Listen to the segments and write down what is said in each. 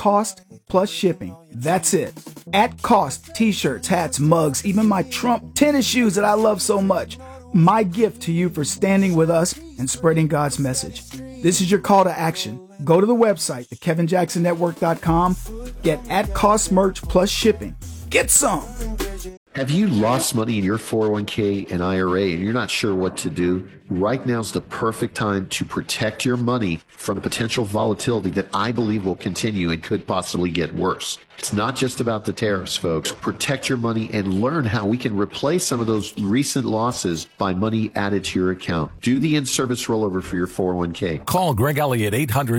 cost plus shipping. That's it. At cost, t-shirts, hats, mugs, even my Trump tennis shoes that I love so much. My gift to you for standing with us and spreading God's message. This is your call to action. Go to the website, thekevinjacksonnetwork.com. Get at cost merch plus shipping. Get some. Have you lost money in your 401k and IRA and you're not sure what to do? Right now is the perfect time to protect your money from potential volatility that I believe will continue and could possibly get worse. It's not just about the tariffs, folks. Protect your money and learn how we can replace some of those recent losses by money added to your account. Do the in-service rollover for your 401k. Call Greg Elliott,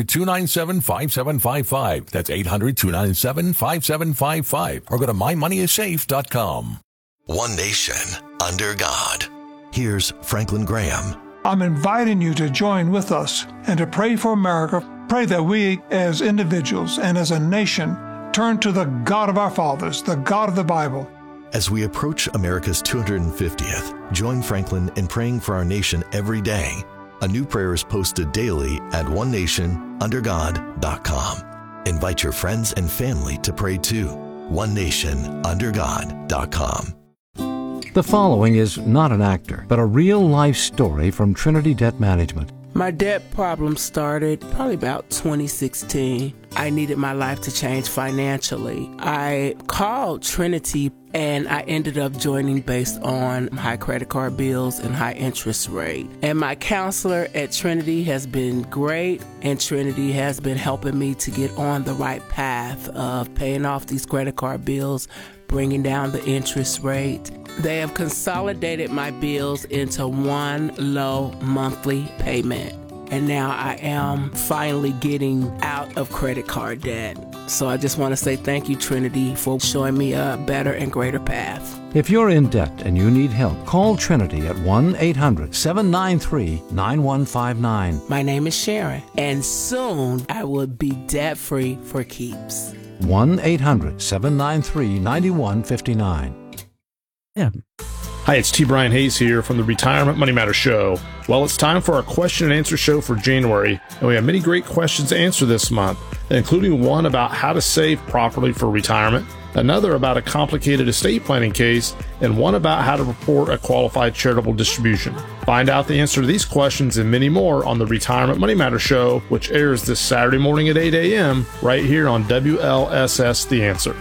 800-297-5755. That's 800-297-5755. Or go to mymoneyissafe.com. One nation, under God. Here's Franklin Graham. I'm inviting you to join with us and to pray for America. Pray that we as individuals and as a nation turn to the God of our fathers, the God of the Bible. As we approach America's 250th, join Franklin in praying for our nation every day. A new prayer is posted daily at onenationundergod.com. Invite your friends and family to pray too. onenationundergod.com. The following is not an actor, but a real-life story from Trinity Debt Management. My debt problem started probably about 2016. I needed my life to change financially. I called Trinity and I ended up joining based on high credit card bills and high interest rate. And my counselor at Trinity has been great, and Trinity has been helping me to get on the right path of paying off these credit card bills, bringing down the interest rate. They have consolidated my bills into one low monthly payment. And now I am finally getting out of credit card debt. So I just want to say thank you, Trinity, for showing me a better and greater path. If you're in debt and you need help, call Trinity at 1-800-793-9159. My name is Sharon, and soon I will be debt-free for keeps. 1-800-793-9159. Yeah. Hi, it's T. Brian Hayes here from the Retirement Money Matter Show. Well, it's time for our question and answer show for January, and we have many great questions to answer this month, including one about how to save properly for retirement, another about a complicated estate planning case, and one about how to report a qualified charitable distribution. Find out the answer to these questions and many more on the Retirement Money Matter Show, which airs this Saturday morning at 8 a.m. right here on WLSS The Answer.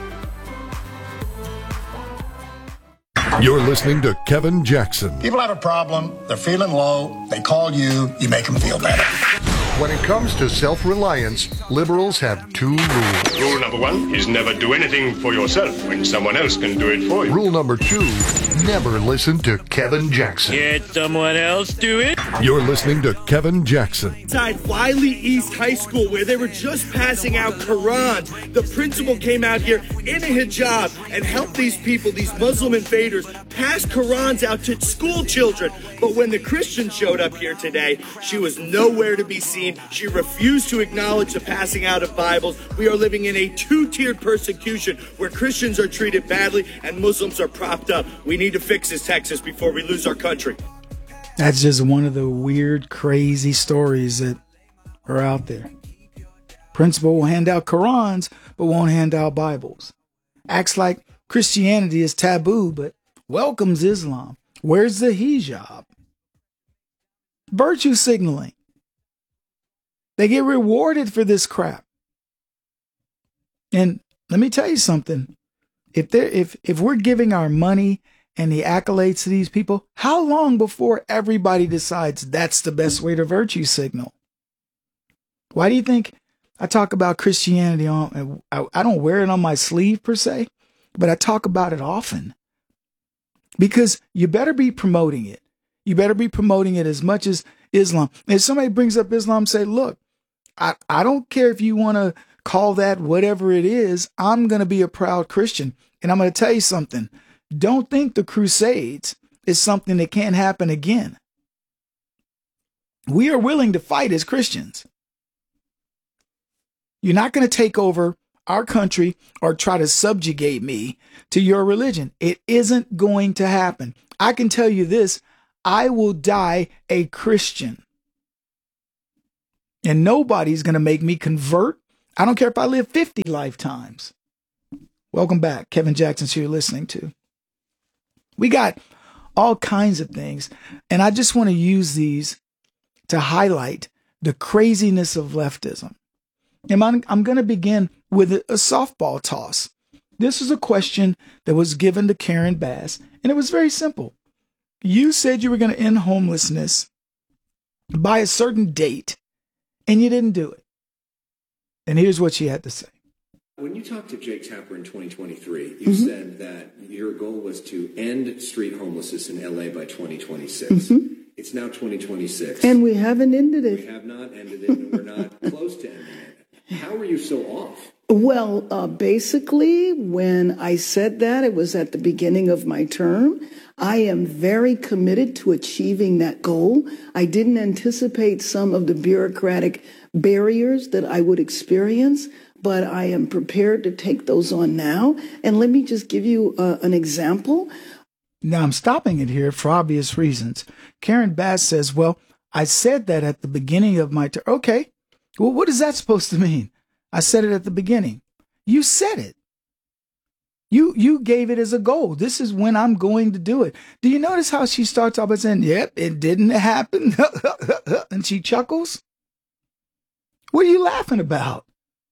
You're listening to Kevin Jackson. People have a problem, they're feeling low, they call you, you make them feel better. When it comes to self-reliance, liberals have two rules. Rule number one is never do anything for yourself when someone else can do it for you. Rule number two, never listen to Kevin Jackson. Let someone else do it. You're listening to Kevin Jackson. Inside Wiley East High School, where they were just passing out Qurans, the principal came out here in a hijab and helped these people, these Muslim invaders, pass Qurans out to school children. But when the Christians showed up here today, she was nowhere to be seen. She refused to acknowledge the passing out of Bibles. We are living in a two-tiered persecution where Christians are treated badly and Muslims are propped up. We need to fix this, Texas, before we lose our country. That's just one of the weird, crazy stories that are out there. Principal will hand out Qurans, but won't hand out Bibles. Acts like Christianity is taboo, but welcomes Islam. Where's the hijab? Virtue signaling. They get rewarded for this crap. And let me tell you something. If we're giving our money and the accolades to these people, how long before everybody decides that's the best way to virtue signal? Why do you think I talk about Christianity on, I don't wear it on my sleeve per se, but I talk about it often? Because you better be promoting it. You better be promoting it as much as Islam. If somebody brings up Islam, say, look, I don't care if you want to call that whatever it is. I'm going to be a proud Christian. And I'm going to tell you something. Don't think the Crusades is something that can't happen again. We are willing to fight as Christians. You're not going to take over our country or try to subjugate me to your religion. It isn't going to happen. I can tell you this. I will die a Christian. And nobody's going to make me convert I don't care if I live 50 lifetimes. Welcome back. Kevin Jackson's here listening to. We got all kinds of things, and I just want to use these to highlight the craziness of leftism. And I'm going to begin with a softball toss. This is a question that was given to Karen Bass, and it was very simple. You said you were going to end homelessness by a certain date, and you didn't do it. And here's what she had to say. When you talked to Jake Tapper in 2023, you said that your goal was to end street homelessness in LA by 2026. It's now 2026. And we haven't ended it. We have not ended it, and we're not close to ending it. How are you so off? Well, basically, when I said that, it was at the beginning of my term. I am very committed to achieving that goal. I didn't anticipate some of the bureaucratic barriers that I would experience, but I am prepared to take those on now. And let me just give you an example. Now, I'm stopping it here for obvious reasons. Karen Bass says, well, I said that at the beginning of my term. Okay, well, what is that supposed to mean? I said it at the beginning. You said it. You gave it as a goal. This is when I'm going to do it. Do you notice how she starts off by saying, yep, it didn't happen? And she chuckles. What are you laughing about?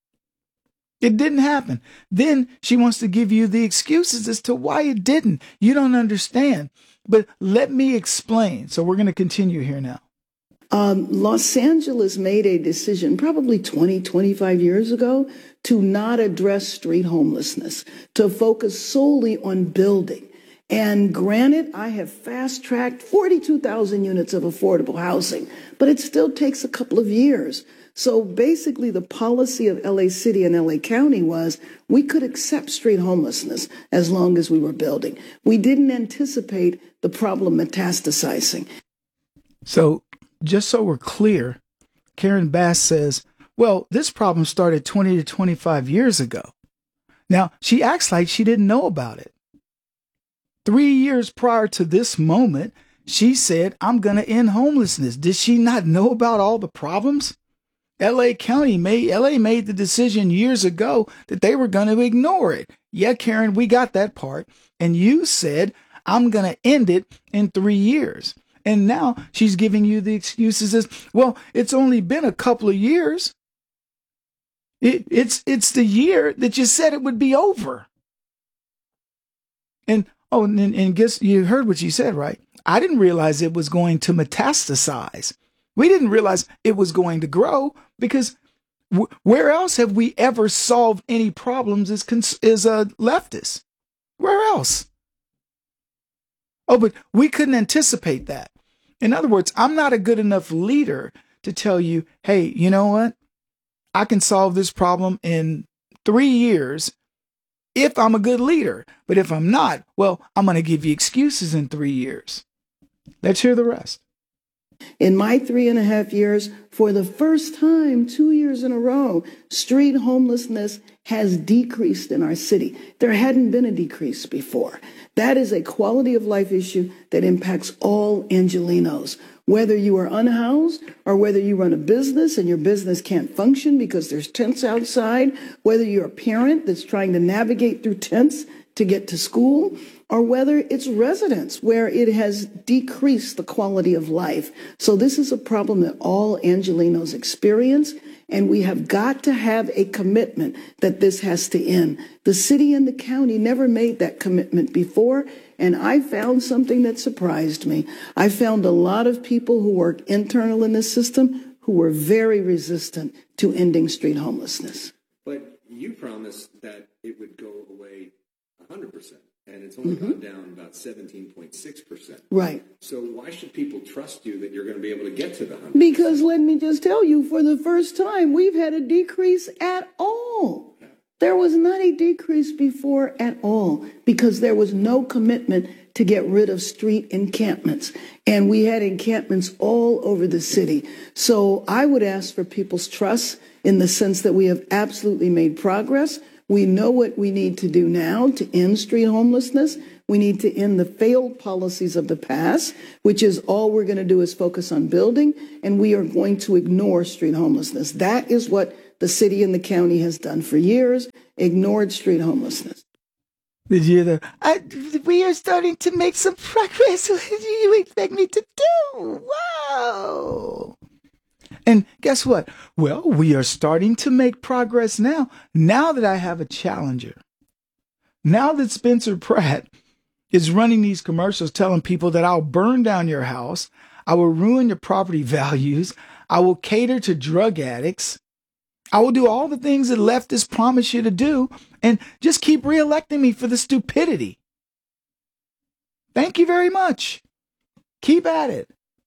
It didn't happen. Then she wants to give you the excuses as to why it didn't. You don't understand. But let me explain. So we're going to continue here now. Los Angeles made a decision probably 25 years ago to not address street homelessness, to focus solely on building. And granted, I have fast-tracked 42,000 units of affordable housing, but it still takes a couple of years. So basically, the policy of LA City and LA County was we could accept street homelessness as long as we were building. We didn't anticipate the problem metastasizing. So just so we're clear, Karen Bass says, well, this problem started 20 to 25 years ago. Now, she acts like she didn't know about it. 3 years prior to this moment, she said, I'm going to end homelessness. Did she not know about all the problems? LA made the decision years ago that they were going to ignore it. Yeah, Karen, we got that part. And you said, I'm going to end it in 3 years. And now she's giving you the excuses as, well, it's only been a couple of years. It's the year that you said it would be over. And guess you heard what she said, right? I didn't realize it was going to metastasize. We didn't realize it was going to grow because where else have we ever solved any problems as leftists? Where else? Oh, but we couldn't anticipate that. In other words, I'm not a good enough leader to tell you, hey, you know what? I can solve this problem in 3 years if I'm a good leader. But if I'm not, well, I'm going to give you excuses in 3 years. Let's hear the rest. In my 3.5 years, for the first time, 2 years in a row, street homelessness has decreased in our city. There hadn't been a decrease before. That is a quality of life issue that impacts all Angelenos. Whether you are unhoused or whether you run a business and your business can't function because there's tents outside, whether you're a parent that's trying to navigate through tents to get to school, or whether it's residents where it has decreased the quality of life. So this is a problem that all Angelenos experience, and we have got to have a commitment that this has to end. The city and the county never made that commitment before, and I found something that surprised me. I found a lot of people who work internal in the system who were very resistant to ending street homelessness. But you promised that it would go away 100%. And it's only gone down about 17.6%. Right. So why should people trust you that you're going to be able to get to the 100%? Because let me just tell you, for the first time, we've had a decrease at all. There was not a decrease before at all because there was no commitment to get rid of street encampments. And we had encampments all over the city. So I would ask for people's trust in the sense that we have absolutely made progress. We know what we need to do now to end street homelessness. We need to end the failed policies of the past, which is all we're going to do is focus on building, and we are going to ignore street homelessness. That is what the city and the county has done for years, ignored street homelessness. Did you hear that? We are starting to make some progress. What do you expect me to do? Wow. And guess what? Well, we are starting to make progress now that I have a challenger. Now that Spencer Pratt is running these commercials telling people that I'll burn down your house, I will ruin your property values, I will cater to drug addicts, I will do all the things that leftists promise you to do, and just keep reelecting me for the stupidity. Thank you very much. Keep at it.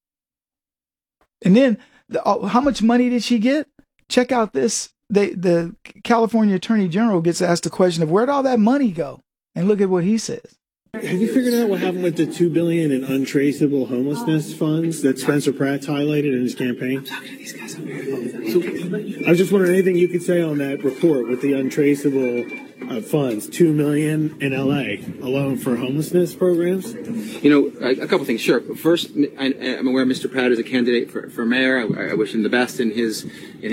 And then, how much money did she get? Check out this. The California Attorney General gets asked the question of where'd all that money go? And look at what he says. Have you figured out what happened with the $2 billion in untraceable homelessness funds that Spencer Pratt highlighted in his campaign? I'm talking to these guys over here. I was just wondering anything you could say on that report with the untraceable funds, $2 million in LA alone for homelessness programs. You know, a couple things. Sure. First, I'm aware Mr. Pratt is a candidate for mayor. I wish him the best in his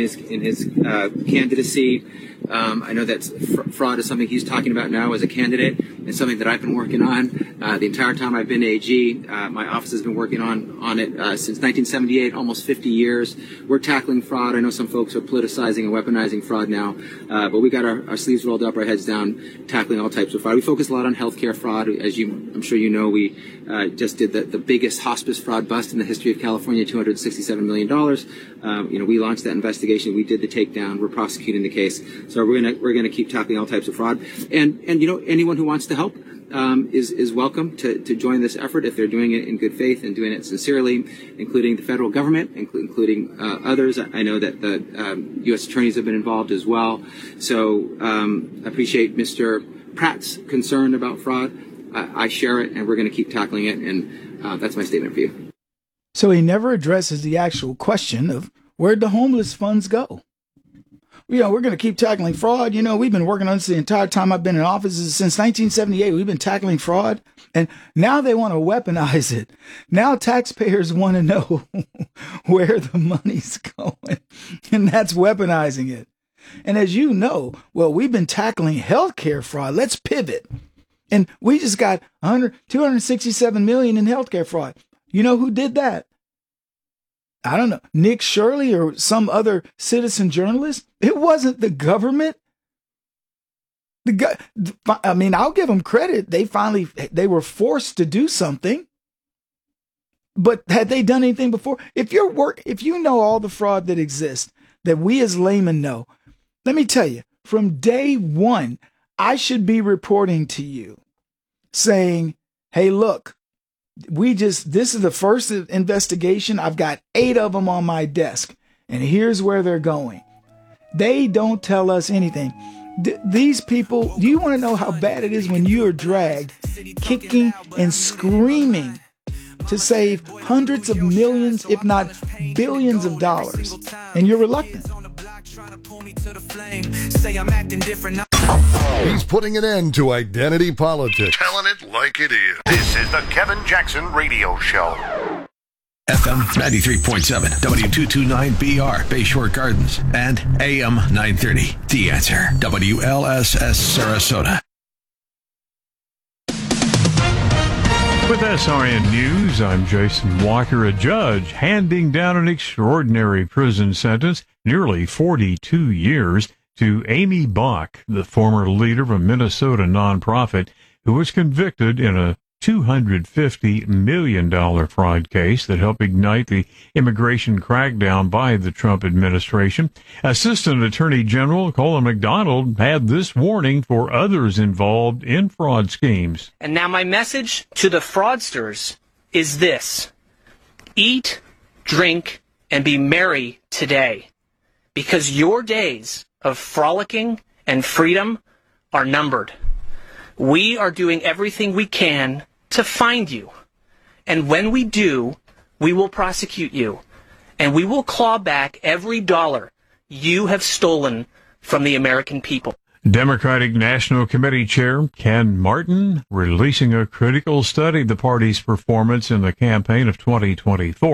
candidacy. I know that fraud is something he's talking about now as a candidate. It's something that I've been working on the entire time I've been AG. My office has been working on it since 1978, almost 50 years. We're tackling fraud. I know some folks are politicizing and weaponizing fraud now, but we got our sleeves rolled up, our heads down, tackling all types of fraud. We focus a lot on healthcare fraud. As I'm sure you know, we just did the biggest hospice fraud bust in the history of California, $267 million. You know, we launched that investigation. We did the takedown. We're prosecuting the case. So we're gonna keep tackling all types of fraud. And you know, anyone who wants to help is welcome to join this effort if they're doing it in good faith and doing it sincerely, including the federal government, including others. I know that the U.S. attorneys have been involved as well. So I appreciate Mr. Pratt's concern about fraud. I share it, and we're going to keep tackling it, and that's my statement for you. So he never addresses the actual question of where'd the homeless funds go? You know, we're going to keep tackling fraud. You know, we've been working on this the entire time I've been in office. Since 1978, we've been tackling fraud. And now they want to weaponize it. Now taxpayers want to know where the money's going. And that's weaponizing it. And as you know, well, we've been tackling healthcare fraud. Let's pivot. And we just got $267 million in healthcare fraud. You know who did that? I don't know, Nick Shirley or some other citizen journalist. It wasn't the government. I mean, I'll give them credit. They were forced to do something. But had they done anything before? If you know all the fraud that exists, that we as laymen know, let me tell you, from day one, I should be reporting to you saying, hey, look, this is the first investigation. I've got 8 of them on my desk, and here's where they're going. They don't tell us anything. These people, do you want to know how bad it is when you are dragged, kicking and screaming to save hundreds of millions, if not billions of dollars, and you're reluctant? He's putting an end to identity politics. Telling it like it is. This is the Kevin Jackson Radio Show. FM 93.7, W229BR, Bayshore Gardens, and AM 930. The Answer, WLSS Sarasota. With SRN News, I'm Jason Walker. A judge handing down an extraordinary prison sentence, nearly 42 years, to Amy Bach, the former leader of a Minnesota nonprofit who was convicted in a $250 million fraud case that helped ignite the immigration crackdown by the Trump administration. Assistant Attorney General Colin McDonald had this warning for others involved in fraud schemes. And now my message to the fraudsters is this: eat, drink, and be merry today, because your days of frolicking and freedom are numbered. We are doing everything we can to find you. And when we do, we will prosecute you. And we will claw back every dollar you have stolen from the American people. Democratic National Committee Chair Ken Martin releasing a critical study of the party's performance in the campaign of 2024.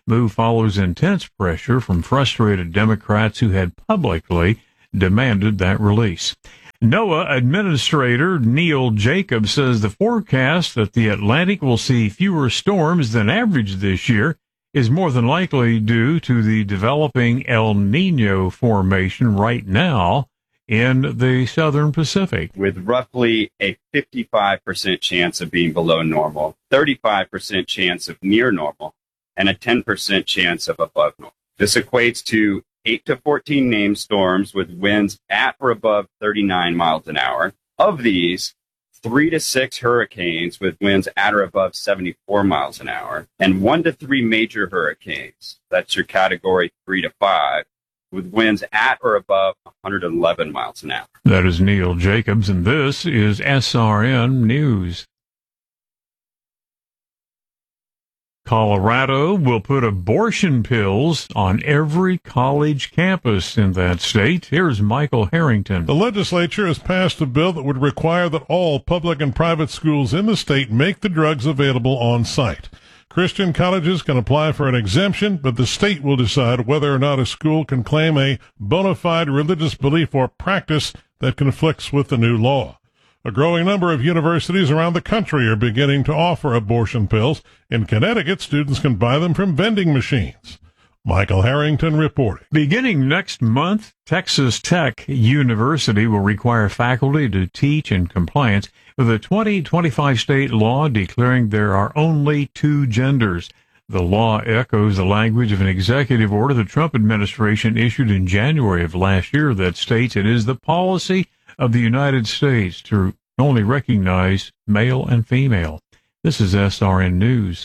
move follows intense pressure from frustrated Democrats who had publicly demanded that release. NOAA Administrator Neil Jacobs says the forecast that the Atlantic will see fewer storms than average this year is more than likely due to the developing El Nino formation right now in the southern Pacific. With roughly a 55% chance of being below normal, 35% chance of near normal, and a 10% chance of above normal. This equates to 8 to 14 named storms with winds at or above 39 miles an hour. Of these, 3 to 6 hurricanes with winds at or above 74 miles an hour, and 1 to 3 major hurricanes. That's your category 3 to 5, with winds at or above 111 miles an hour. That is Neil Jacobs, and this is SRN News. Colorado will put abortion pills on every college campus in that state. Here's Michael Harrington. The legislature has passed a bill that would require that all public and private schools in the state make the drugs available on site. Christian colleges can apply for an exemption, but the state will decide whether or not a school can claim a bona fide religious belief or practice that conflicts with the new law. A growing number of universities around the country are beginning to offer abortion pills. In Connecticut, students can buy them from vending machines. Michael Harrington reporting. Beginning next month, Texas Tech University will require faculty to teach in compliance with a 2025 state law declaring there are only 2 genders. The law echoes the language of an executive order the Trump administration issued in January of last year that states it is the policy of the United States to only recognize male and female. This is SRN News.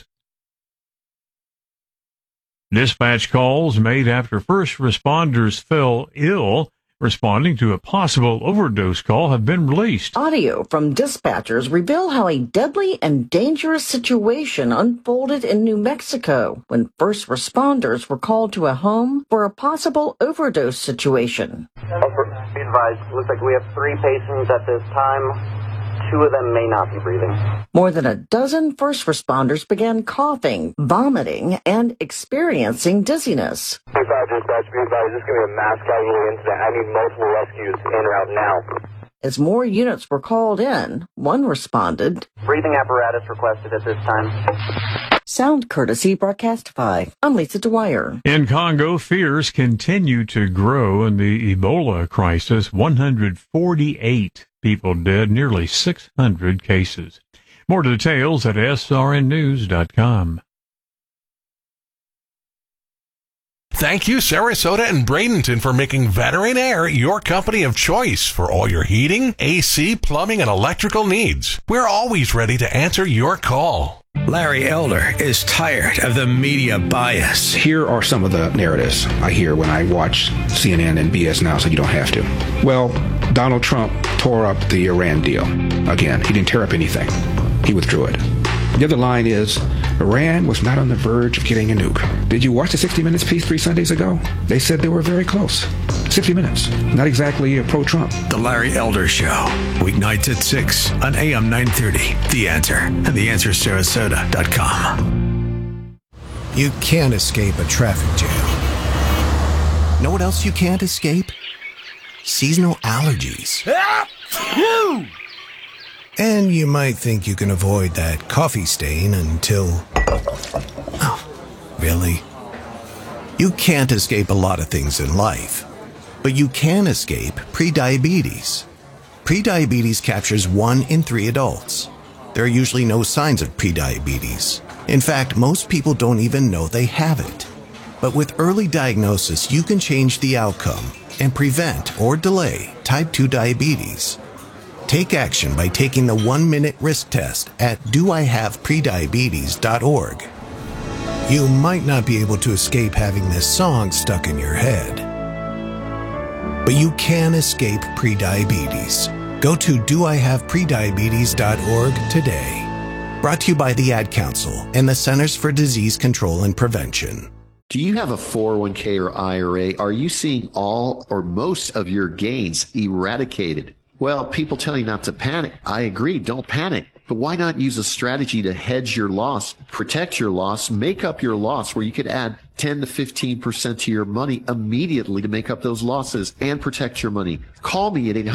Dispatch calls made after first responders fell ill responding to a possible overdose call have been released. Audio from dispatchers reveal how a deadly and dangerous situation unfolded in New Mexico when first responders were called to a home for a possible overdose situation. Be advised, looks like we have 3 patients at this time. 2 of them may not be breathing. More than a dozen first responders began coughing, vomiting, and experiencing dizziness. Dispatch, be advised, this is going to be a mass casualty incident. I need multiple rescues en route now. As more units were called in, one responded. Breathing apparatus requested at this time. Sound courtesy Broadcastify. I'm Lisa Dwyer. In Congo, fears continue to grow in the Ebola crisis. 148 people dead, nearly 600 cases. More details at srnnews.com. Thank you, Sarasota and Bradenton, for making Veteran Air your company of choice for all your heating, AC, plumbing, and electrical needs. We're always ready to answer your call. Larry Elder is tired of the media bias. Here are some of the narratives I hear when I watch CNN and BS Now, so you don't have to. Well, Donald Trump tore up the Iran deal. Again, he didn't tear up anything. He withdrew it. The other line is, Iran was not on the verge of getting a nuke. Did you watch the 60 Minutes piece 3 Sundays ago? They said they were very close. 60 Minutes. Not exactly pro-Trump. The Larry Elder Show. Weeknights at 6 on AM 930. The Answer. And theanswersarasota.com. You can't escape a traffic jam. Know what else you can't escape? Seasonal allergies. And you might think you can avoid that coffee stain until... Oh, really? You can't escape a lot of things in life, but you can escape prediabetes. Prediabetes captures 1 in 3 adults. There are usually no signs of prediabetes. In fact, most people don't even know they have it. But with early diagnosis, you can change the outcome and prevent or delay type 2 diabetes. Take action by taking the 1-minute risk test at doihaveprediabetes.org. You might not be able to escape having this song stuck in your head, but you can escape prediabetes. Go to doihaveprediabetes.org today. Brought to you by the Ad Council and the Centers for Disease Control and Prevention. Do you have a 401k or IRA? Are you seeing all or most of your gains eradicated? Well, people tell you not to panic. I agree. Don't panic. But why not use a strategy to hedge your loss, protect your loss, make up your loss, where you could add 10 to 15% to your money immediately to make up those losses and protect your money? Call me at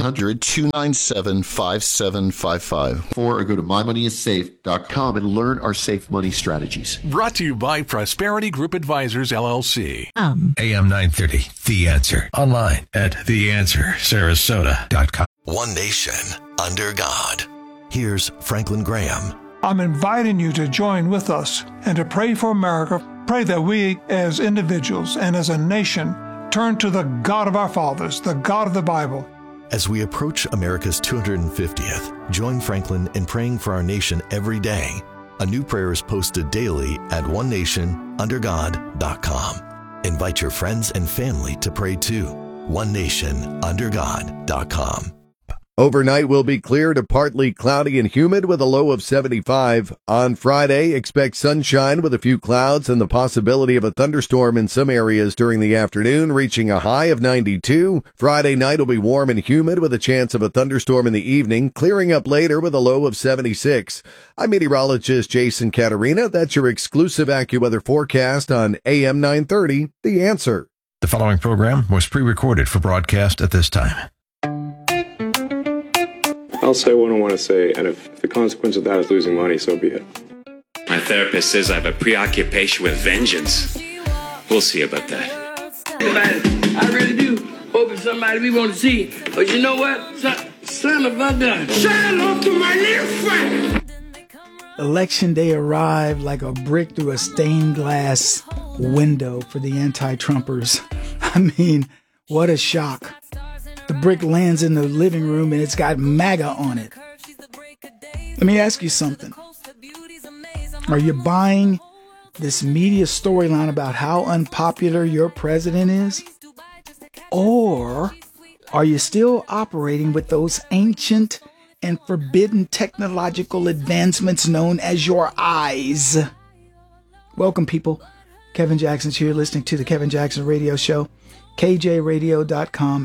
800-297-5755 or go to mymoneyissafe.com and learn our safe money strategies. Brought to you by Prosperity Group Advisors, LLC. AM 930, The Answer. Online at theanswersarasota.com. One nation under God. Here's Franklin Graham. I'm inviting you to join with us and to pray for America. Pray that we as individuals and as a nation turn to the God of our fathers, the God of the Bible. As we approach America's 250th, join Franklin in praying for our nation every day. A new prayer is posted daily at onenationundergod.com. Invite your friends and family to pray too. onenationundergod.com. Overnight will be clear to partly cloudy and humid with a low of 75. On Friday, expect sunshine with a few clouds and the possibility of a thunderstorm in some areas during the afternoon, reaching a high of 92. Friday night will be warm and humid with a chance of a thunderstorm in the evening, clearing up later with a low of 76. I'm meteorologist Jason Caterina. That's your exclusive AccuWeather forecast on AM 930, The Answer. The following program was pre-recorded for broadcast at this time. I'll say what I want to say, and if the consequence of that is losing money, so be it. My therapist says I have a preoccupation with vengeance. We'll see about that. I really do hope it's somebody we want to see. But you know what? Son of a gun. Shine off to my little friend. Election day arrived like a brick through a stained glass window for the anti-Trumpers. I mean, what a shock. The brick lands in the living room and it's got MAGA on it. Let me ask you something. Are you buying this media storyline about how unpopular your president is? Or are you still operating with those ancient and forbidden technological advancements known as your eyes? Welcome, people. Kevin Jackson's here, listening to the Kevin Jackson Radio Show. KJRadio.com,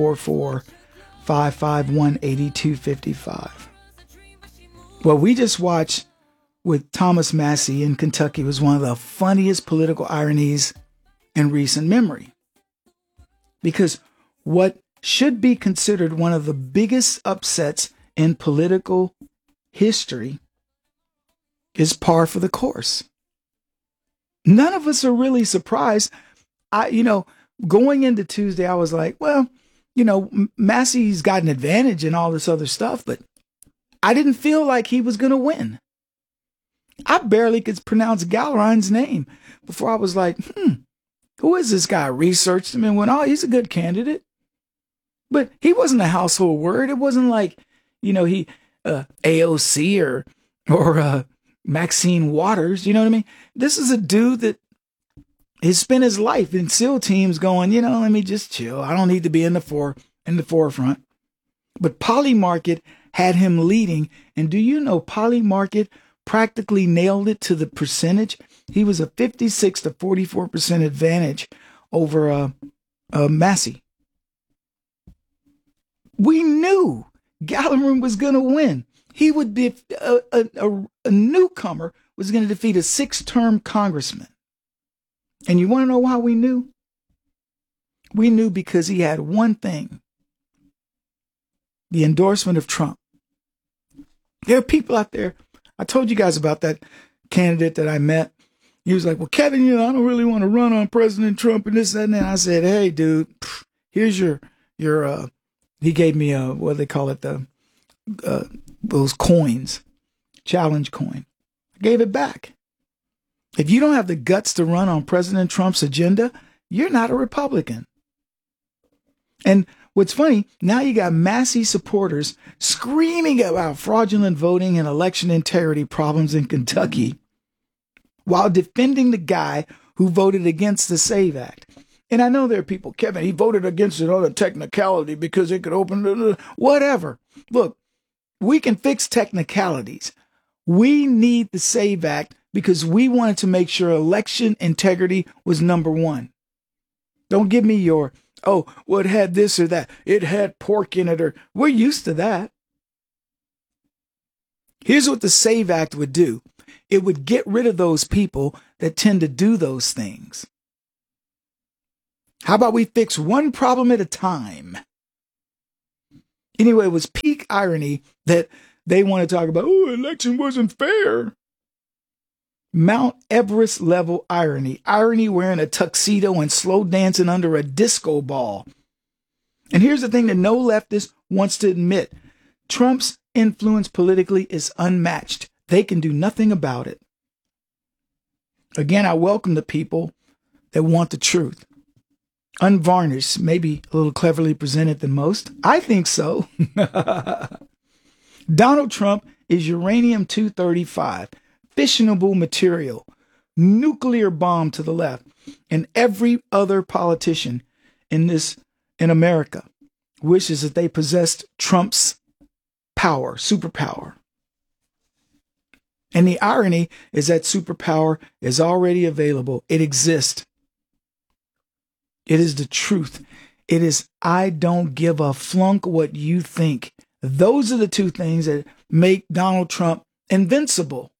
844-551-8255. What we just watched with Thomas Massie in Kentucky was one of the funniest political ironies in recent memory. Because what should be considered one of the biggest upsets in political history is par for the course. None of us are really surprised. Going into Tuesday, I was like, well, Massey's got an advantage and all this other stuff, but I didn't feel like he was going to win. I barely could pronounce Gallorine's name before I was like, who is this guy? I researched him and went, oh, he's a good candidate. But he wasn't a household word. It wasn't like, he AOC or Maxine Waters. You know what I mean? This is a dude that has spent his life in SEAL teams going, let me just chill. I don't need to be in the forefront. But Polymarket had him leading. And do you know Polymarket practically nailed it to the percentage? He was a 56 to 44% advantage over Massey. We knew Gallagher was going to win. He would be a newcomer was going to defeat a 6-term congressman. And you want to know how we knew? We knew because he had one thing: the endorsement of Trump. There are people out there. I told you guys about that candidate that I met. He was like, well, Kevin, I don't really want to run on President Trump and this, that, and that. I said, hey, dude, here's your he gave me what do they call it? Those coins, challenge coin. I gave it back. If you don't have the guts to run on President Trump's agenda, you're not a Republican. And what's funny, now you got Massey supporters screaming about fraudulent voting and election integrity problems in Kentucky while defending the guy who voted against the SAVE Act. And I know there are people, Kevin, he voted against it on a technicality because it could open, whatever. Look, we can fix technicalities. We need the SAVE Act because we wanted to make sure election integrity was number one. Don't give me your, it had this or that. It had pork in it, or we're used to that. Here's what the SAVE Act would do. It would get rid of those people that tend to do those things. How about we fix one problem at a time? Anyway, it was peak irony that they want to talk about, election wasn't fair. Mount Everest level irony. Irony wearing a tuxedo and slow dancing under a disco ball. And here's the thing that no leftist wants to admit. Trump's influence politically is unmatched. They can do nothing about it. Again, I welcome the people that want the truth. Unvarnished, maybe a little cleverly presented than most. I think so. Donald Trump is uranium-235, fissionable material, nuclear bomb to the left, and every other politician in America wishes that they possessed Trump's power, superpower. And the irony is that superpower is already available. It exists. It is the truth. It is, I don't give a flunk what you think. Those are the two things that make Donald Trump invincible.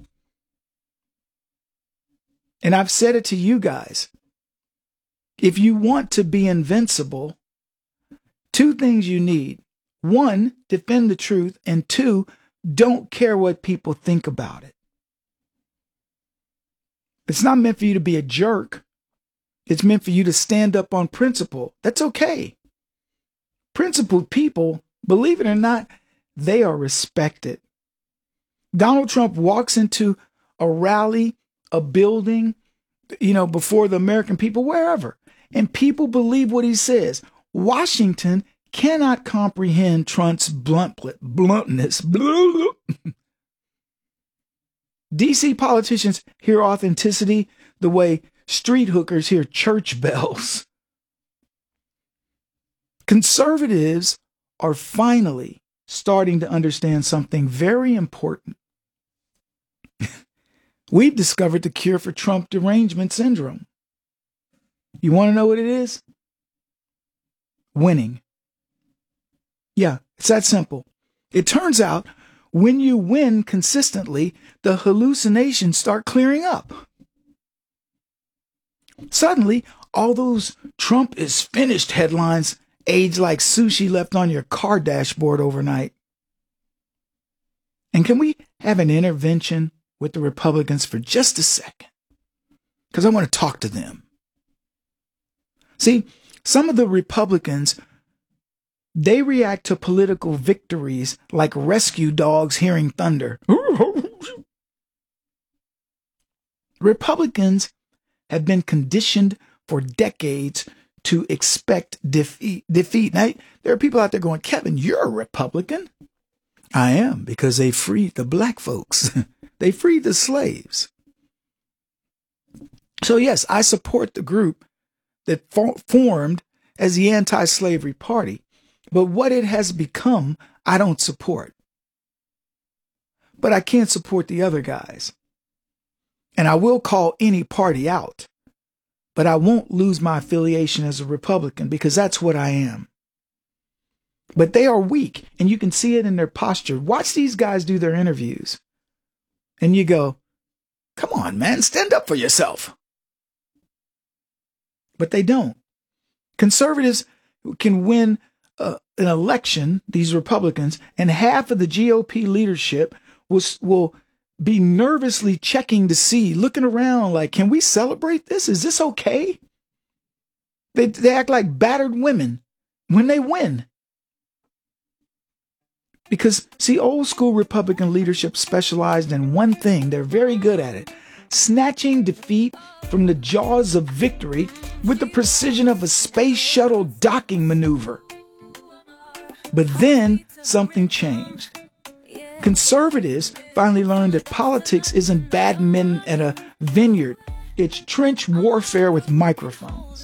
And I've said it to you guys. If you want to be invincible, two things you need. One, defend the truth. And two, don't care what people think about it. It's not meant for you to be a jerk. It's meant for you to stand up on principle. That's okay. Principled people, believe it or not, they are respected. Donald Trump walks into a rally, a building, before the American people, wherever, and people believe what he says. Washington cannot comprehend Trump's bluntness. DC politicians hear authenticity the way street hookers hear church bells. Conservatives are finally starting to understand something very important. We've discovered the cure for Trump derangement syndrome. You want to know what it is? Winning. Yeah, it's that simple. It turns out when you win consistently, the hallucinations start clearing up. Suddenly, all those Trump is finished headlines age like sushi left on your car dashboard overnight. And can we have an intervention with the Republicans for just a second? Because I want to talk to them. See, some of the Republicans, they react to political victories like rescue dogs hearing thunder. Republicans have been conditioned for decades to expect defeat. Now, there are people out there going, Kevin, you're a Republican. I am, because they freed the black folks. They freed the slaves. So yes, I support the group that formed as the anti-slavery party. But what it has become, I don't support. But I can't support the other guys. And I will call any party out. But I won't lose my affiliation as a Republican, because that's what I am. But they are weak, and you can see it in their posture. Watch these guys do their interviews. And you go, come on, man, stand up for yourself. But they don't. Conservatives can win an election, these Republicans, and half of the GOP leadership will be nervously checking to see, looking around like, can we celebrate this? Is this okay? They act like battered women when they win. Because, see, old school Republican leadership specialized in one thing. They're very good at it. Snatching defeat from the jaws of victory with the precision of a space shuttle docking maneuver. But then something changed. Conservatives finally learned that politics isn't badminton at a vineyard. It's trench warfare with microphones.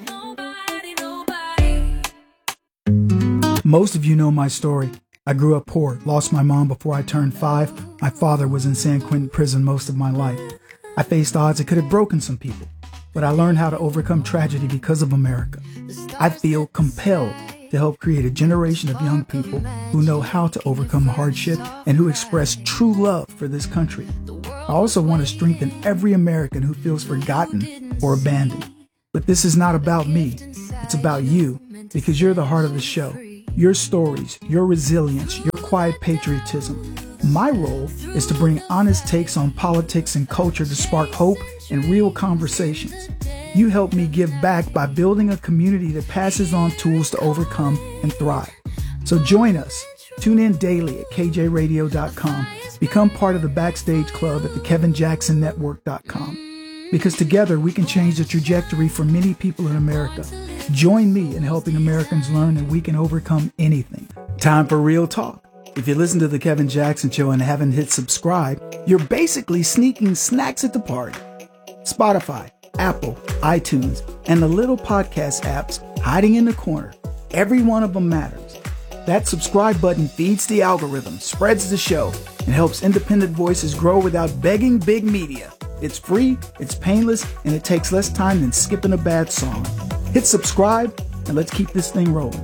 Most of you know my story. I grew up poor, lost my mom before I turned 5. My father was in San Quentin prison most of my life. I faced odds that could have broken some people, but I learned how to overcome tragedy because of America. I feel compelled to help create a generation of young people who know how to overcome hardship and who express true love for this country. I also want to strengthen every American who feels forgotten or abandoned. But this is not about me. It's about you, because you're the heart of the show. Your stories, your resilience, your quiet patriotism. My role is to bring honest takes on politics and culture to spark hope and real conversations. You help me give back by building a community that passes on tools to overcome and thrive. So join us. Tune in daily at kjradio.com. Become part of the Backstage Club at thekevinjacksonnetwork.com. Because together we can change the trajectory for many people in America. Join me in helping Americans learn that we can overcome anything. Time for real talk. If you listen to The Kevin Jackson Show and haven't hit subscribe, you're basically sneaking snacks at the party. Spotify, Apple, iTunes, and the little podcast apps hiding in the corner. Every one of them matters. That subscribe button feeds the algorithm, spreads the show, and helps independent voices grow without begging big media. It's free, it's painless, and it takes less time than skipping a bad song. Hit subscribe, and let's keep this thing rolling.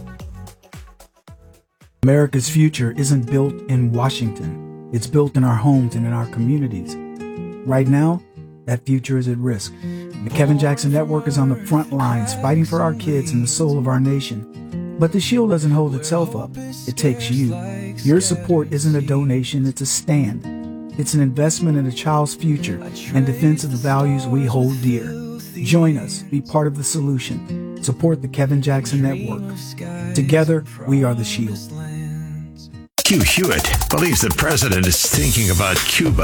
America's future isn't built in Washington. It's built in our homes and in our communities. Right now, that future is at risk. The Kevin Jackson Network is on the front lines fighting for our kids and the soul of our nation. But the shield doesn't hold itself up. It takes you. Your support isn't a donation, it's a stand. It's an investment in a child's future and defense of the values we hold dear. Join us. Be part of the solution. Support the Kevin Jackson Network. Together, we are the shield. Hugh Hewitt believes the president is thinking about Cuba.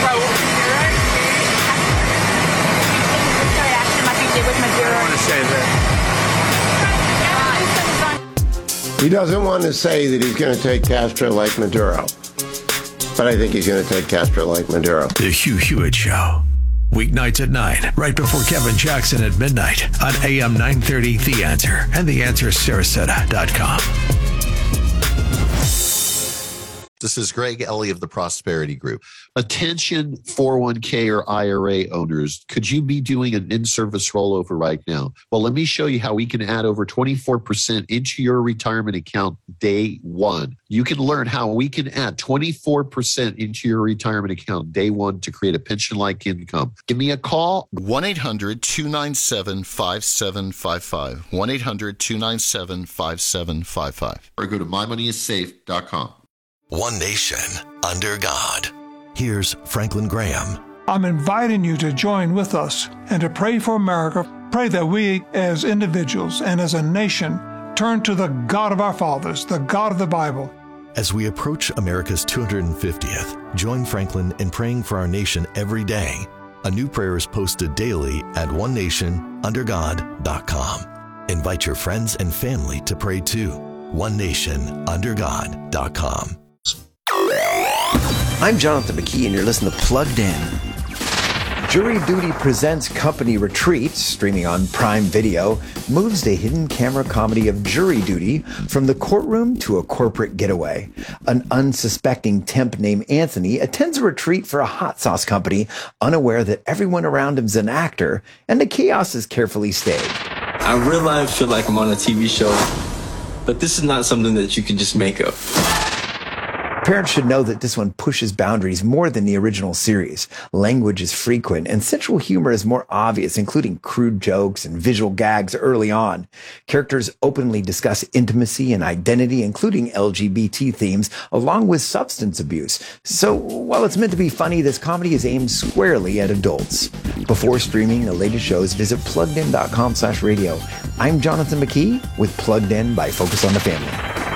He doesn't want to say that he's going to take Castro like Maduro. But I think he's going to take Castro like Maduro. The Hugh Hewitt Show. Weeknights at 9, right before Kevin Jackson at midnight on AM 930 The Answer and TheAnswerSarasota.com. This is Greg Ellie of the Prosperity Group. Attention 401k or IRA owners, could you be doing an in-service rollover right now? Well, let me show you how we can add over 24% into your retirement account day one. You can learn how we can add 24% into your retirement account day one to create a pension-like income. Give me a call. 1-800-297-5755. 1-800-297-5755. Or go to mymoneyissafe.com. One nation, under God. Here's Franklin Graham. I'm inviting you to join with us and to pray for America. Pray that we, as individuals and as a nation, turn to the God of our fathers, the God of the Bible. As we approach America's 250th, join Franklin in praying for our nation every day. A new prayer is posted daily at onenationundergod.com. Invite your friends and family to pray too. onenationundergod.com. I'm Jonathan McKee, and you're listening to Plugged In. Jury Duty Presents Company Retreats, streaming on Prime Video, moves the hidden camera comedy of jury duty from the courtroom to a corporate getaway. An unsuspecting temp named Anthony attends a retreat for a hot sauce company, unaware that everyone around him is an actor, and the chaos is carefully staged. I realize I feel like I'm on a TV show, but this is not something that you can just make up. Parents should know that this one pushes boundaries more than the original series. Language is frequent, and sensual humor is more obvious, including crude jokes and visual gags early on. Characters openly discuss intimacy and identity, including LGBT themes, along with substance abuse. So, while it's meant to be funny, this comedy is aimed squarely at adults. Before streaming the latest shows, visit PluggedIn.com/radio. I'm Jonathan McKee with Plugged In by Focus on the Family.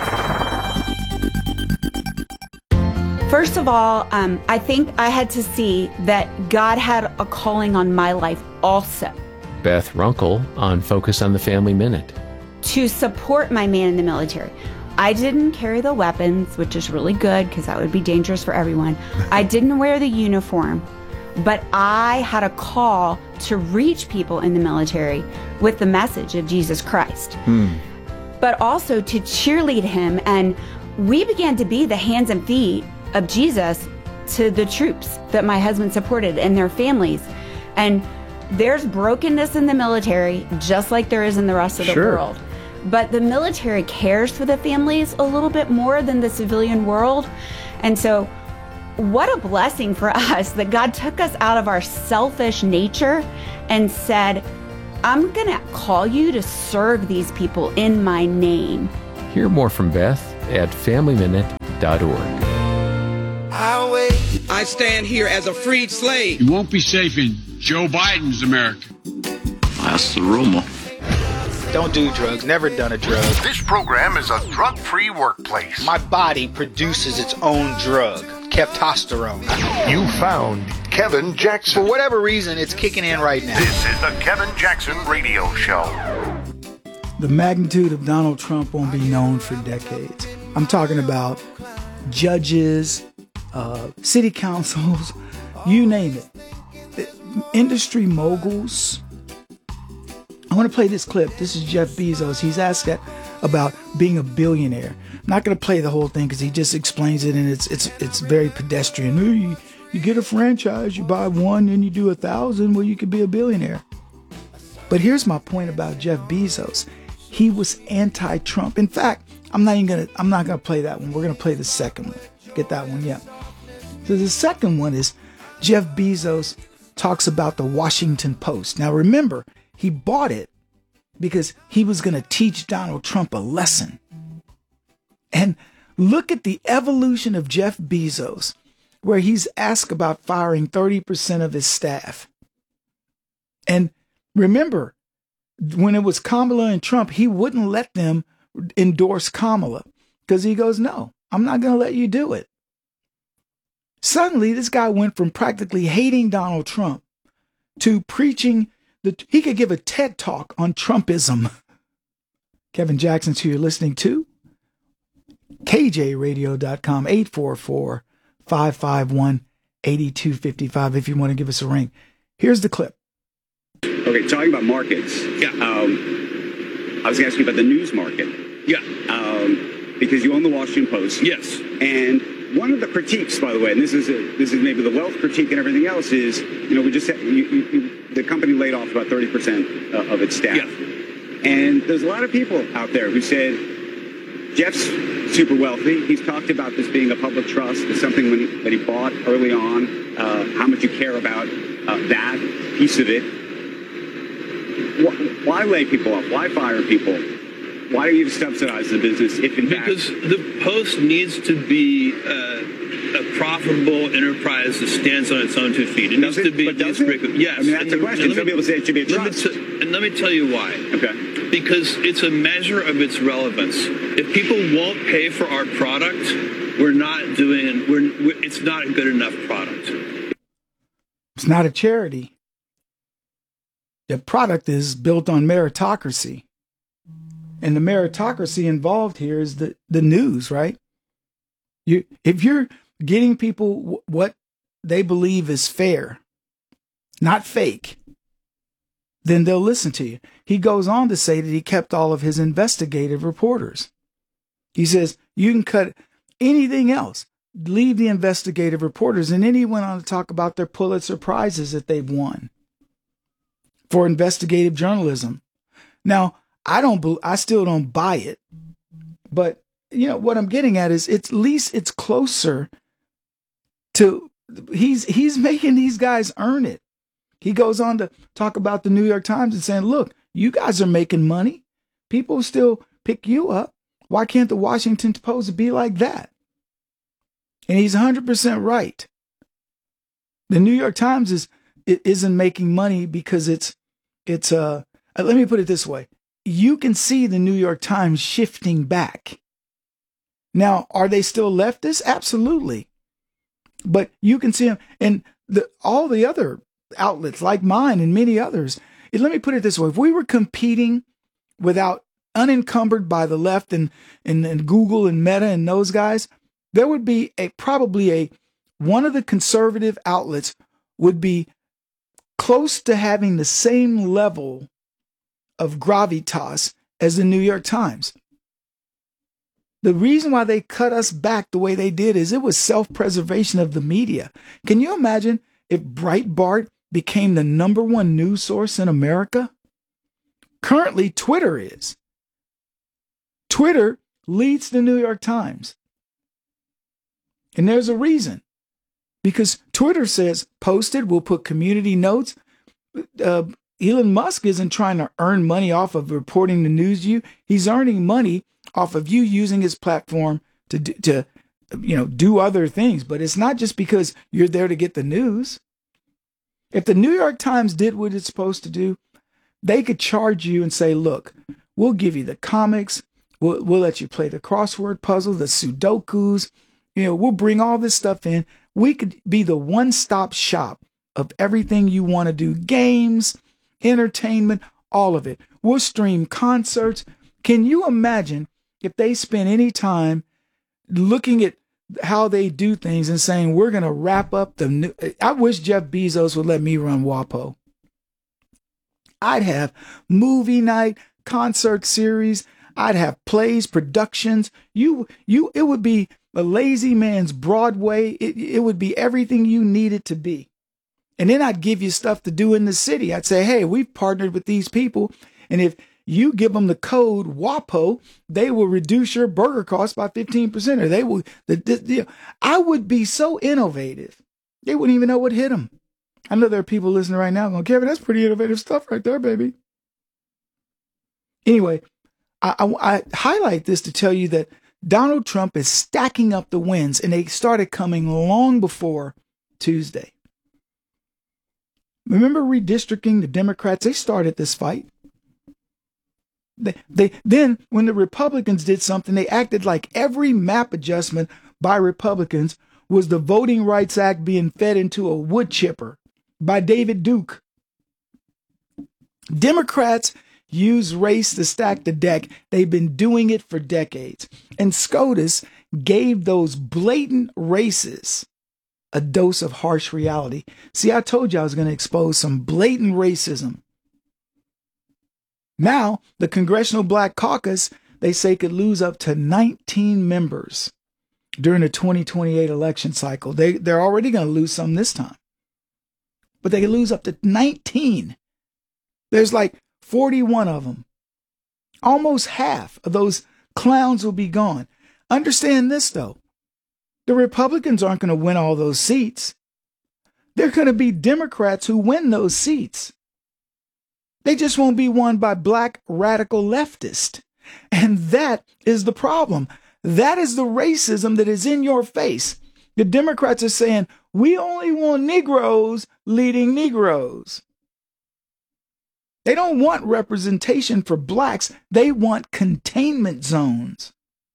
First of all, I think I had to see that God had a calling on my life also. Beth Runkle on Focus on the Family Minute. To support my man in the military. I didn't carry the weapons, which is really good because that would be dangerous for everyone. I didn't wear the uniform, but I had a call to reach people in the military with the message of Jesus Christ. But also to cheerlead him, and we began to be the hands and feet of Jesus to the troops that my husband supported and their families. And there's brokenness in the military, just like there is in the rest of the world. but the military cares for the families a little bit more than the civilian world. And so what a blessing for us that God took us out of our selfish nature and said, I'm going to call you to serve these people in my name. Hear more from Beth at FamilyMinute.org. I stand here as a freed slave. You won't be safe in Joe Biden's America. That's the rumor. Don't do drugs. Never done a drug. This program is a drug-free workplace. My body produces its own drug, Keftosterone. You found Kevin Jackson. For whatever reason, it's kicking in right now. This is the Kevin Jackson Radio Show. The magnitude of Donald Trump won't be known for decades. I'm talking about judges, city councils, you name it. Industry moguls. I want to play this clip. This is Jeff Bezos. He's asked about being a billionaire. I'm not going to play the whole thing because he just explains it, and it's very pedestrian. You get a franchise, you buy one, then you do 1,000. Well, you could be a billionaire. But here's my point about Jeff Bezos. He was anti-Trump. In fact, I'm not gonna play that one. We're gonna play the second one. Get that one, yeah. So the second one is Jeff Bezos talks about the Washington Post. Now remember, he bought it because he was going to teach Donald Trump a lesson. And look at the evolution of Jeff Bezos, where he's asked about firing 30% of his staff. And remember, when it was Kamala and Trump, he wouldn't let them endorse Kamala because he goes, no, I'm not going to let you do it. Suddenly, this guy went from practically hating Donald Trump to preaching he could give a TED talk on Trumpism. Kevin Jackson's who you're listening to. KJRadio.com, 844-551-8255 if you want to give us a ring. Here's the clip. Okay, talking about markets. Yeah. I was going to ask you about the news market. Yeah. Because you own the Washington Post. Yes. And one of the critiques, by the way, and this is maybe the wealth critique and everything else, is we just said the company laid off about 30% of its staff. Yeah. And there's a lot of people out there who said Jeff's super wealthy. He's talked about this being a public trust. It's something that he bought early on. How much you care about that piece of it. Why lay people off? Why fire people? Why do you subsidize the business if in fact... Because the Post needs to be a profitable enterprise that stands on its own 2 feet. It needs to be... Yes. I mean, that's the question. Some people say it should be a trust. And let me tell you why. Okay. Because it's a measure of its relevance. If people won't pay for our product, it's not a good enough product. It's not a charity. The product is built on meritocracy. And the meritocracy involved here is the news, right? If you're getting people what they believe is fair, not fake, then they'll listen to you. He goes on to say that he kept all of his investigative reporters. He says, you can cut anything else, leave the investigative reporters. And then he went on to talk about their Pulitzer Prizes that they've won for investigative journalism. Now, I still don't buy it, but what I'm getting at is at least it's closer to, he's making these guys earn it. He goes on to talk about the New York Times and saying, look, you guys are making money. People still pick you up. Why can't the Washington Post be like that? And he's 100% right. The New York Times isn't making money because it's let me put it this way. You can see the New York Times shifting back. Now, are they still leftists? Absolutely. But you can see them, and all the other outlets like mine and many others. Let me put it this way. If we were competing without unencumbered by the left and Google and Meta and those guys, there would be probably one of the conservative outlets would be close to having the same level of gravitas as the New York Times. The reason why they cut us back the way they did is it was self-preservation of the media. Can you imagine if Breitbart became the #1 news source in America? Currently, Twitter is. Twitter leads the New York Times. And there's a reason. Because Twitter says, posted, we'll put community notes. Elon Musk isn't trying to earn money off of reporting the news to you. He's earning money off of you using his platform to do other things. But it's not just because you're there to get the news. If the New York Times did what it's supposed to do, they could charge you and say, look, we'll give you the comics. We'll let you play the crossword puzzle, the Sudokus. We'll bring all this stuff in. We could be the one-stop shop of everything you want to do. Games, entertainment, all of it. We'll stream concerts. Can you imagine if they spent any time looking at how they do things and saying, we're going to wrap up the new... I wish Jeff Bezos would let me run WAPO. I'd have movie night, concert series. I'd have plays, productions. It would be a lazy man's Broadway. It would be everything you need it to be. And then I'd give you stuff to do in the city. I'd say, hey, we've partnered with these people. And if you give them the code WAPO, they will reduce your burger cost by 15%. Or they will. I would be so innovative. They wouldn't even know what hit them. I know there are people listening right now going, Kevin, that's pretty innovative stuff right there, baby. Anyway, I highlight this to tell you that Donald Trump is stacking up the wins, and they started coming long before Tuesday. Remember redistricting? The Democrats, they started this fight. Then when the Republicans did something, they acted like every map adjustment by Republicans was the Voting Rights Act being fed into a wood chipper by David Duke. Democrats use race to stack the deck. They've been doing it for decades. And SCOTUS gave those blatant racists a dose of harsh reality. See, I told you I was going to expose some blatant racism. Now, the Congressional Black Caucus, they say, could lose up to 19 members during the 2028 election cycle. They're already going to lose some this time. But they could lose up to 19. There's like 41 of them. Almost half of those clowns will be gone. Understand this, though. The Republicans aren't going to win all those seats. They're going to be Democrats who win those seats. They just won't be won by black radical leftists. And that is the problem. That is the racism that is in your face. The Democrats are saying, we only want Negroes leading Negroes. They don't want representation for blacks. They want containment zones.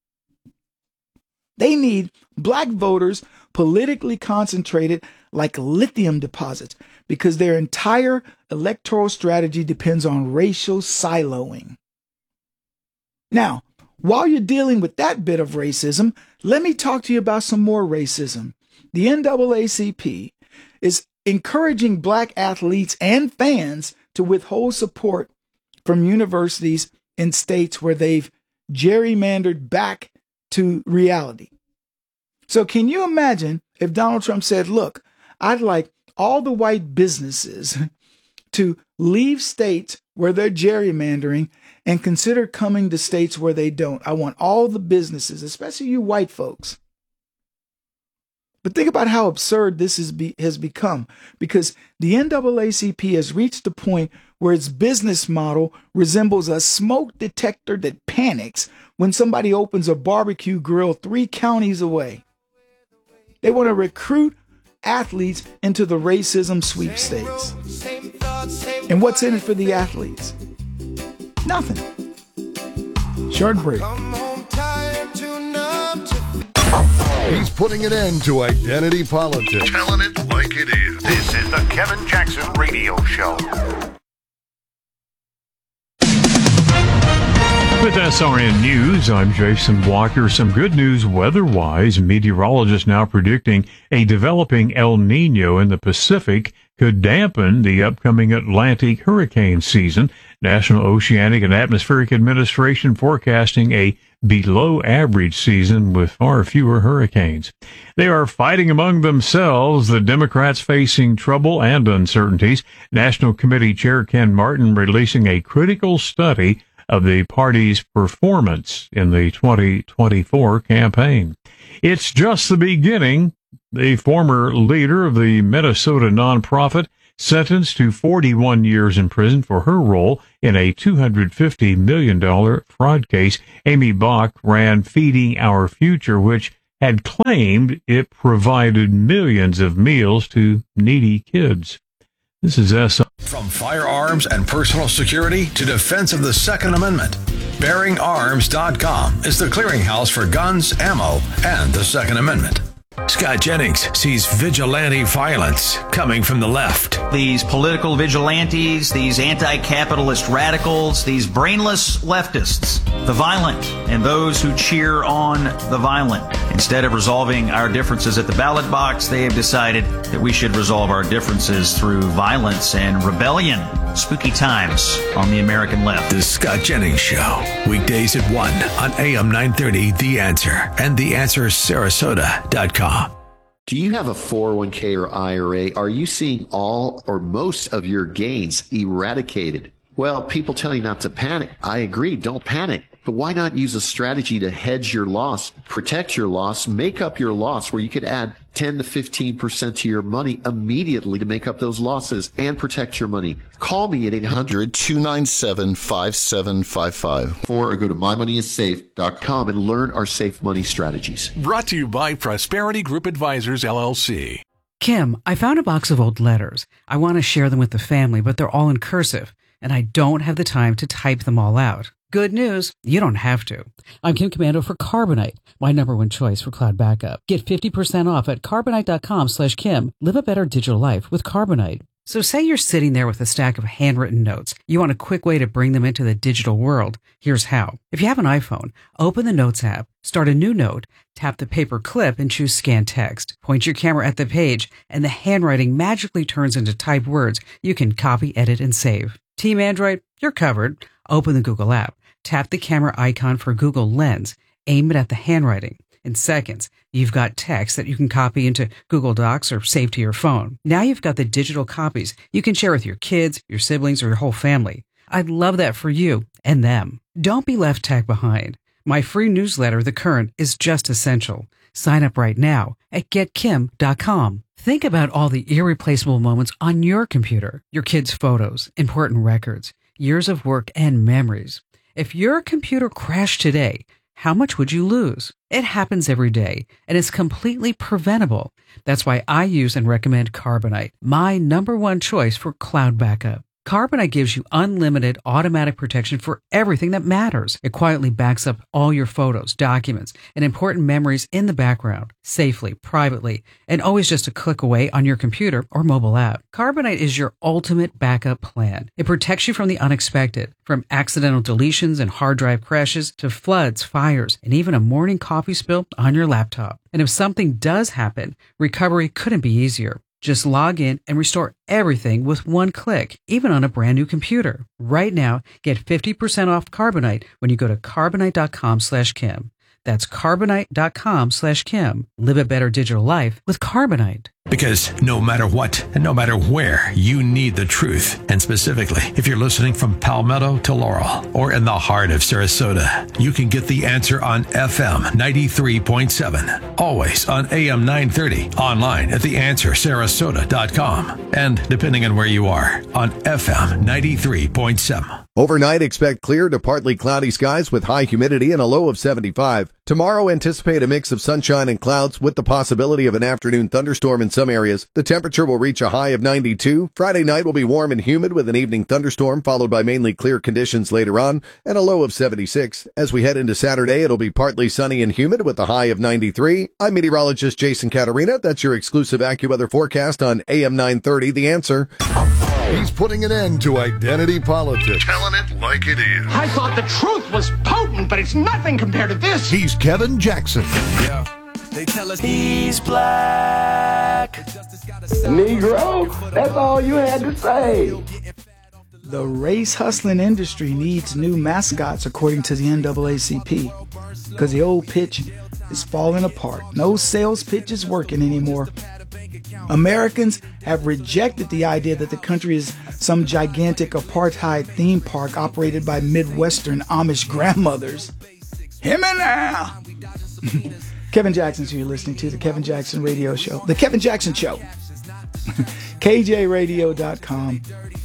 They need black voters politically concentrated like lithium deposits because their entire electoral strategy depends on racial siloing. Now, while you're dealing with that bit of racism, let me talk to you about some more racism. The NAACP is encouraging black athletes and fans to withhold support from universities in states where they've gerrymandered back to reality. So can you imagine if Donald Trump said, look, I'd like all the white businesses to leave states where they're gerrymandering and consider coming to states where they don't. I want all the businesses, especially you white folks. But think about how absurd this has become, because the NAACP has reached the point where its business model resembles a smoke detector that panics when somebody opens a barbecue grill 3 counties away. They want to recruit athletes into the racism sweepstakes. And what's in it for the athletes? Nothing. Short break. He's putting an end to identity politics. Telling it like it is. This is the Kevin Jackson Radio Show. With SRN News, I'm Jason Walker. Some good news weather-wise. Meteorologists now predicting a developing El Nino in the Pacific could dampen the upcoming Atlantic hurricane season. National Oceanic and Atmospheric Administration forecasting a below-average season with far fewer hurricanes. They are fighting among themselves, the Democrats facing trouble and uncertainties. National Committee Chair Ken Martin releasing a critical study of the party's performance in the 2024 campaign. It's just the beginning. The former leader of the Minnesota nonprofit sentenced to 41 years in prison for her role in a $250 million fraud case. Amy Bach ran Feeding Our Future, which had claimed it provided millions of meals to needy kids. This is S. From firearms and personal security to defense of the Second Amendment, BearingArms.com is the clearinghouse for guns, ammo, and the Second Amendment. Scott Jennings sees vigilante violence coming from the left. These political vigilantes, these anti-capitalist radicals, these brainless leftists, the violent, and those who cheer on the violent. Instead of resolving our differences at the ballot box, they have decided that we should resolve our differences through violence and rebellion. Spooky times on the American left. The Scott Jennings Show, weekdays at 1 on AM 930, The Answer, and TheAnswerSarasota.com. Do you have a 401k or IRA? Are you seeing all or most of your gains eradicated? Well, people tell you not to panic. I agree, don't panic. But why not use a strategy to hedge your loss, protect your loss, make up your loss, where you could add 10 to 15% to your money immediately to make up those losses and protect your money? Call me at 800-297-5755. Or go to mymoneyissafe.com and learn our safe money strategies. Brought to you by Prosperity Group Advisors, LLC. Kim, I found a box of old letters. I want to share them with the family, but they're all in cursive, and I don't have the time to type them all out. Good news, you don't have to. I'm Kim Commando for Carbonite, my number one choice for cloud backup. Get 50% off at Carbonite.com/Kim. Live a better digital life with Carbonite. So say you're sitting there with a stack of handwritten notes. You want a quick way to bring them into the digital world. Here's how. If you have an iPhone, open the Notes app, start a new note, tap the paper clip and choose Scan Text. Point your camera at the page and the handwriting magically turns into typed words you can copy, edit, and save. Team Android, you're covered. Open the Google app. Tap the camera icon for Google Lens. Aim it at the handwriting. In seconds, you've got text that you can copy into Google Docs or save to your phone. Now you've got the digital copies you can share with your kids, your siblings, or your whole family. I'd love that for you and them. Don't be left tag behind. My free newsletter, The Current, is just essential. Sign up right now at getkim.com. Think about all the irreplaceable moments on your computer, your kids' photos, important records, years of work, and memories. If your computer crashed today, how much would you lose? It happens every day, and it's completely preventable. That's why I use and recommend Carbonite, my number one choice for cloud backup. Carbonite gives you unlimited automatic protection for everything that matters. It quietly backs up all your photos, documents, and important memories in the background, safely, privately, and always just a click away on your computer or mobile app. Carbonite is your ultimate backup plan. It protects you from the unexpected, from accidental deletions and hard drive crashes to floods, fires, and even a morning coffee spill on your laptop. And if something does happen, recovery couldn't be easier. Just log in and restore everything with one click, even on a brand new computer. Right now, get 50% off Carbonite when you go to Carbonite.com/Kim. That's Carbonite.com/Kim. Live a better digital life with Carbonite. Because no matter what and no matter where, you need the truth. And specifically, if you're listening from Palmetto to Laurel or in the heart of Sarasota, you can get The Answer on FM 93.7. Always on AM 930. Online at TheAnswerSarasota.com. And depending on where you are, on FM 93.7. Overnight, expect clear to partly cloudy skies with high humidity and a low of 75. Tomorrow, anticipate a mix of sunshine and clouds with the possibility of an afternoon thunderstorm in some areas. The temperature will reach a high of 92. Friday night will be warm and humid with an evening thunderstorm followed by mainly clear conditions later on and a low of 76. As we head into Saturday, it'll be partly sunny and humid with a high of 93. I'm meteorologist Jason Caterina. That's your exclusive AccuWeather forecast on AM 930, The Answer. He's putting an end to identity politics. Telling it like it is. I thought the truth was potent, but it's nothing compared to this. He's Kevin Jackson. Yeah. They tell us he's black. Negro, that's all you had to say. The race hustling industry needs new mascots, according to the NAACP, because the old pitch is falling apart. No sales pitch is working anymore. Americans have rejected the idea that the country is some gigantic apartheid theme park operated by Midwestern Amish grandmothers. Hear me now. Kevin Jackson's who you're listening to, the Kevin Jackson Radio Show. The Kevin Jackson Show. KJRadio.com,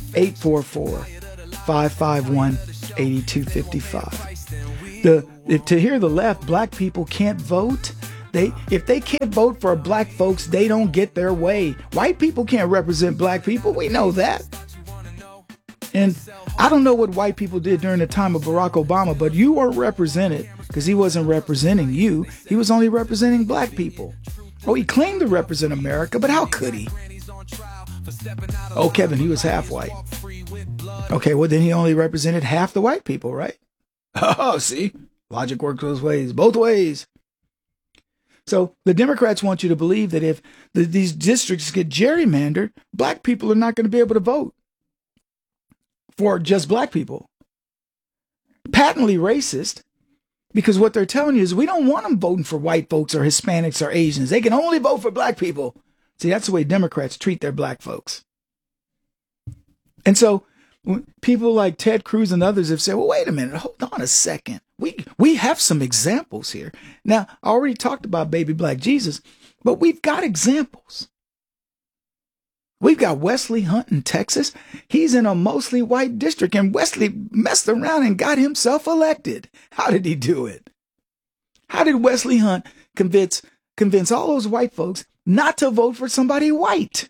844-551-8255. To hear the left, black people can't vote. If they can't vote for black folks, they don't get their way. White people can't represent black people. We know that. And I don't know what white people did during the time of Barack Obama, but you weren't represented because he wasn't representing you. He was only representing black people. Oh, he claimed to represent America, but how could he? Oh, Kevin, he was half white. Okay, well, then he only represented half the white people, right? Oh, see? Logic works both ways. Both ways. So the Democrats want you to believe that if these districts get gerrymandered, black people are not going to be able to vote for just black people. Patently racist, because what they're telling you is we don't want them voting for white folks or Hispanics or Asians. They can only vote for black people. See, that's the way Democrats treat their black folks. And so people like Ted Cruz and others have said, well, wait a minute, hold on a second. We have some examples here. Now, I already talked about baby black Jesus, but we've got examples. We've got Wesley Hunt in Texas. He's in a mostly white district, and Wesley messed around and got himself elected. How did he do it? How did Wesley Hunt convince all those white folks not to vote for somebody white?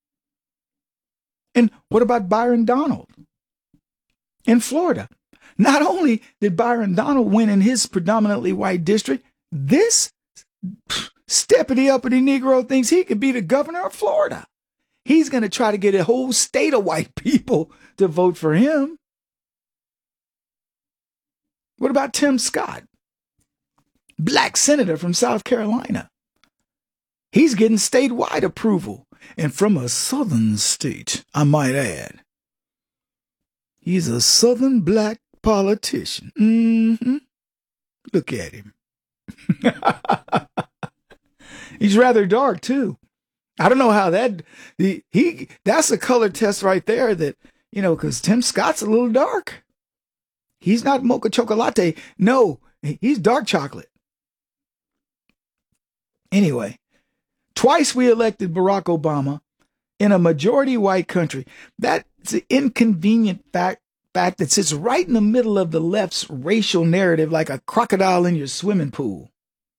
And what about Byron Donald in Florida? Not only did Byron Donald win in his predominantly white district, this steppity-uppity Negro thinks he could be the governor of Florida. He's going to try to get a whole state of white people to vote for him. What about Tim Scott, black senator from South Carolina? He's getting statewide approval, and from a southern state, I might add. He's a southern black politician. Mm-hmm. Look at him. He's rather dark, too. I don't know how that's a color test right there that, because Tim Scott's a little dark. He's not mocha chocolate. No, he's dark chocolate. Anyway, twice we elected Barack Obama in a majority white country. That's an inconvenient fact that sits right in the middle of the left's racial narrative like a crocodile in your swimming pool.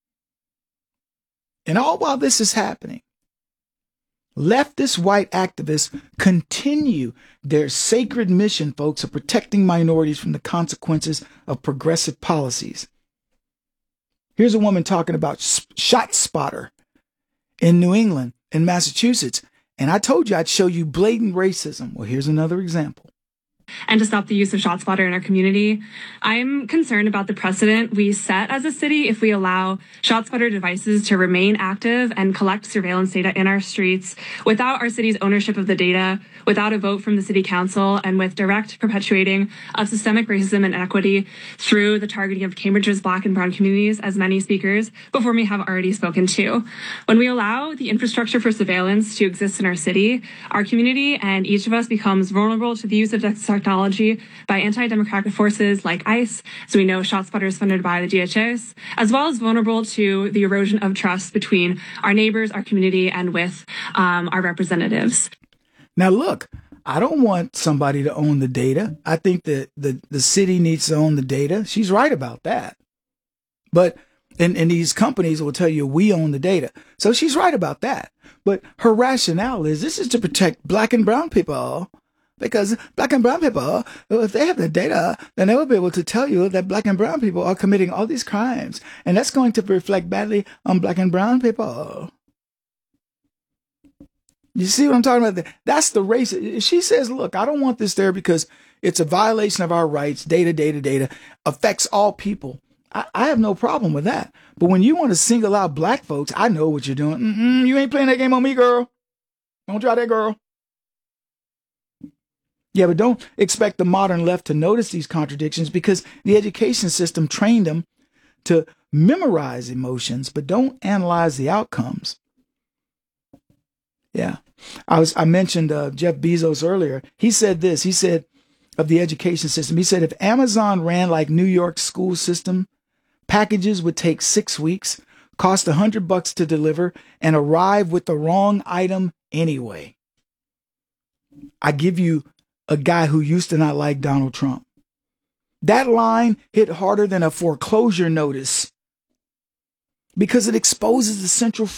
And all while this is happening, leftist white activists continue their sacred mission, folks, of protecting minorities from the consequences of progressive policies. Here's a woman talking about ShotSpotter in New England and Massachusetts. And I told you I'd show you blatant racism. Well, here's another example. And to stop the use of ShotSpotter in our community. I'm concerned about the precedent we set as a city if we allow ShotSpotter devices to remain active and collect surveillance data in our streets without our city's ownership of the data, without a vote from the city council, and with direct perpetuating of systemic racism and inequity through the targeting of Cambridge's Black and Brown communities, as many speakers before me have already spoken to. When we allow the infrastructure for surveillance to exist in our city, our community and each of us becomes vulnerable to the use of technology by anti-democratic forces like ICE, so we know ShotSpotter is funded by the DHS, as well as vulnerable to the erosion of trust between our neighbors, our community, and with our representatives. Now, look, I don't want somebody to own the data. I think that the city needs to own the data. She's right about that. But and these companies will tell you we own the data. So she's right about that. But her rationale is this is to protect black and brown people. Because black and brown people, if they have the data, then they will be able to tell you that black and brown people are committing all these crimes. And that's going to reflect badly on black and brown people. You see what I'm talking about? That's the race. She says, look, I don't want this there because it's a violation of our rights. Data affects all people. I have no problem with that. But when you want to single out black folks, I know what you're doing. You ain't playing that game on me, girl. Don't try that, girl. Yeah, but don't expect the modern left to notice these contradictions because the education system trained them to memorize emotions, but don't analyze the outcomes. Yeah. I mentioned Jeff Bezos earlier. He said this. He said of the education system, he said if Amazon ran like New York's school system, packages would take 6 weeks, cost $100 to deliver, and arrive with the wrong item anyway. I give you a guy who used to not like Donald Trump. That line hit harder than a foreclosure notice because it exposes the central